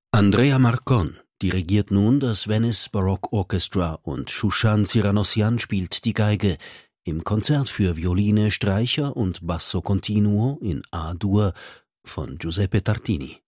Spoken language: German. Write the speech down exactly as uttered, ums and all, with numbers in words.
Andrea Marcon dirigiert nun das Venice Baroque Orchestra und Shushan Cyranosian spielt die Geige im Konzert für Violine, Streicher und Basso Continuo in A-Dur von Giuseppe Tartini.